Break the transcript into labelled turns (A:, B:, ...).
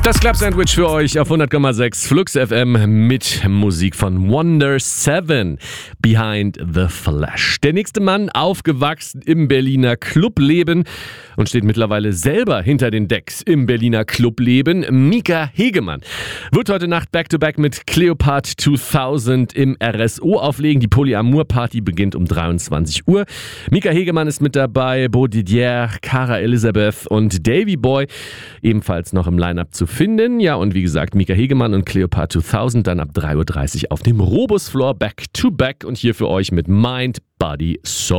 A: Das Club-Sandwich für euch auf 100,6 Flux FM mit Musik von Wonder 7, Behind the Flash. Der nächste Mann, aufgewachsen im Berliner Clubleben und steht mittlerweile selber hinter den Decks im Berliner Clubleben, Mika Hegemann. Wird heute Nacht Back-to-Back mit Cleopatra 2000 im RSO auflegen. Die Polyamour-Party beginnt um 23 Uhr. Mika Hegemann ist mit dabei, Bo Didier, Cara Elizabeth und Davy Boy ebenfalls noch im Line-Up zu finden. Ja, und wie gesagt, Mika Hegemann und Cleopatra 2000 dann ab 3.30 Uhr auf dem Robus Floor Back-to-Back und hier für euch mit Mind, Body, Soul.